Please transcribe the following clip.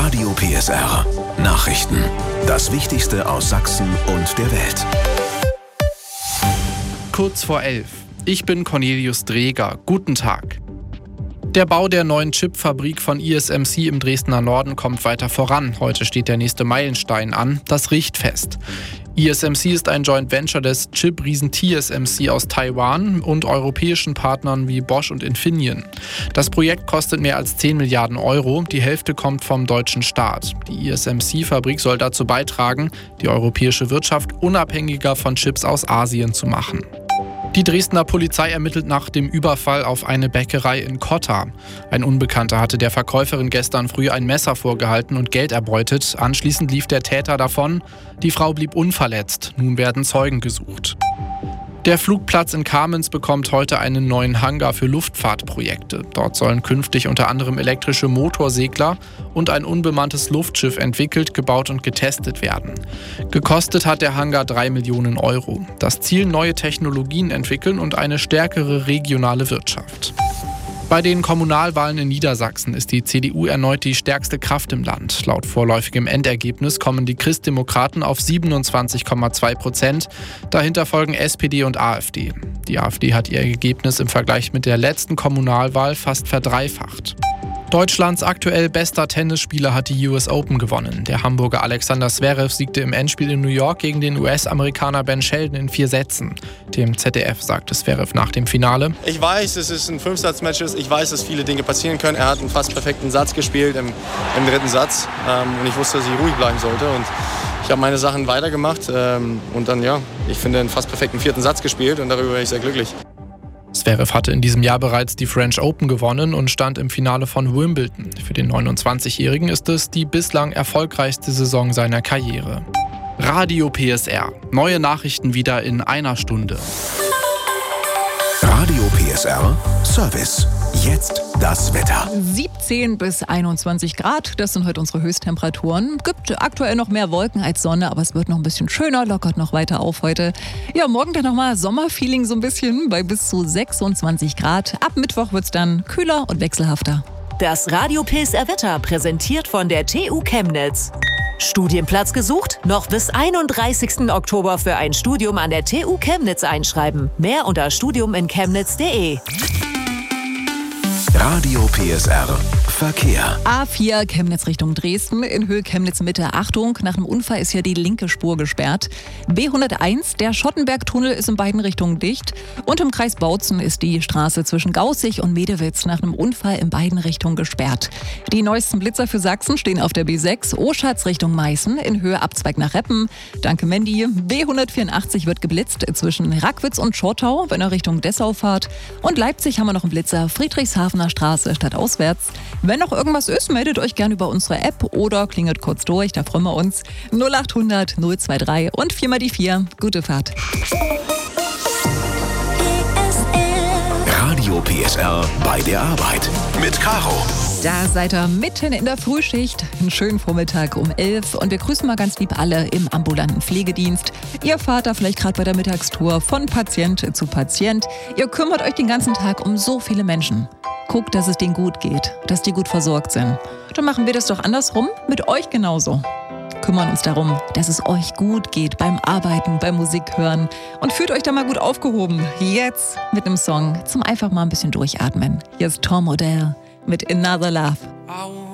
Radio PSR Nachrichten. Das Wichtigste aus Sachsen und der Welt. Kurz vor 11. Ich bin Cornelius Dreger. Guten Tag. Der Bau der neuen Chipfabrik von ISMC im Dresdner Norden kommt weiter voran. Heute steht der nächste Meilenstein an, das Richtfest. ISMC ist ein Joint Venture des Chip-Riesen TSMC aus Taiwan und europäischen Partnern wie Bosch und Infineon. Das Projekt kostet mehr als 10 Milliarden Euro. Die Hälfte kommt vom deutschen Staat. Die ISMC-Fabrik soll dazu beitragen, die europäische Wirtschaft unabhängiger von Chips aus Asien zu machen. Die Dresdner Polizei ermittelt nach dem Überfall auf eine Bäckerei in Kotta. Ein Unbekannter hatte der Verkäuferin gestern früh ein Messer vorgehalten und Geld erbeutet. Anschließend lief der Täter davon. Die Frau blieb unverletzt. Nun werden Zeugen gesucht. Der Flugplatz in Kamenz bekommt heute einen neuen Hangar für Luftfahrtprojekte. Dort sollen künftig unter anderem elektrische Motorsegler und ein unbemanntes Luftschiff entwickelt, gebaut und getestet werden. Gekostet hat der Hangar 3 Millionen Euro. Das Ziel: neue Technologien entwickeln und eine stärkere regionale Wirtschaft. Bei den Kommunalwahlen in Niedersachsen ist die CDU erneut die stärkste Kraft im Land. Laut vorläufigem Endergebnis kommen die Christdemokraten auf 27,2%. Dahinter folgen SPD und AfD. Die AfD hat ihr Ergebnis im Vergleich mit der letzten Kommunalwahl fast verdreifacht. Deutschlands aktuell bester Tennisspieler hat die US Open gewonnen. Der Hamburger Alexander Zverev siegte im Endspiel in New York gegen den US-Amerikaner Ben Shelton in 4 Sätzen. Dem ZDF sagte Zverev nach dem Finale: Ich weiß, es ist ein 5-Satz-Match. Ich weiß, dass viele Dinge passieren können. Er hat einen fast perfekten Satz gespielt im dritten Satz. Und ich wusste, dass ich ruhig bleiben sollte. Und ich habe meine Sachen weitergemacht. Und dann, ich finde, einen fast perfekten 4. Satz gespielt. Und darüber bin ich sehr glücklich. Zverev hatte in diesem Jahr bereits die French Open gewonnen und stand im Finale von Wimbledon. Für den 29-Jährigen ist es die bislang erfolgreichste Saison seiner Karriere. Radio PSR. Neue Nachrichten wieder in einer Stunde. Radio PSR Service. Jetzt das Wetter. 17 bis 21 Grad, das sind heute unsere Höchsttemperaturen. Gibt aktuell noch mehr Wolken als Sonne, aber es wird noch ein bisschen schöner, lockert noch weiter auf heute. Ja, morgen dann nochmal Sommerfeeling so ein bisschen bei bis zu 26 Grad. Ab Mittwoch wird es dann kühler und wechselhafter. Das Radio PSR Wetter präsentiert von der TU Chemnitz. Studienplatz gesucht? Noch bis 31. Oktober für ein Studium an der TU Chemnitz einschreiben. Mehr unter studiuminchemnitz.de. Radio PSR Verkehr. A4 Chemnitz Richtung Dresden, in Höhe Chemnitz Mitte. Achtung, nach einem Unfall ist ja die linke Spur gesperrt. B101, der Schottenbergtunnel ist in beiden Richtungen dicht. Und im Kreis Bautzen ist die Straße zwischen Gaußig und Medewitz nach einem Unfall in beiden Richtungen gesperrt. Die neuesten Blitzer für Sachsen stehen auf der B6, Oschatz Richtung Meißen, in Höhe Abzweig nach Reppen. Danke Mandy. B184 wird geblitzt zwischen Rackwitz und Schortau, wenn ihr Richtung Dessau fahrt. Und Leipzig haben wir noch einen Blitzer, Friedrichshafener Straße stadtauswärts. Wenn noch irgendwas ist, meldet euch gerne über unsere App oder klingelt kurz durch, da freuen wir uns. 0800 023 und 4 mal die 4. Gute Fahrt. Radio PSR bei der Arbeit mit Caro. Da seid ihr mitten in der Frühschicht. Einen schönen Vormittag um 11 und wir grüßen mal ganz lieb alle im ambulanten Pflegedienst. Ihr fahrt da vielleicht gerade bei der Mittagstour von Patient zu Patient. Ihr kümmert euch den ganzen Tag um so viele Menschen. Guckt, dass es denen gut geht, dass die gut versorgt sind. Dann machen wir das doch andersrum, mit euch genauso. Kümmern uns darum, dass es euch gut geht beim Arbeiten, beim Musik hören und fühlt euch da mal gut aufgehoben. Jetzt mit einem Song zum einfach mal ein bisschen durchatmen. Hier ist Tom Odell mit Another Love.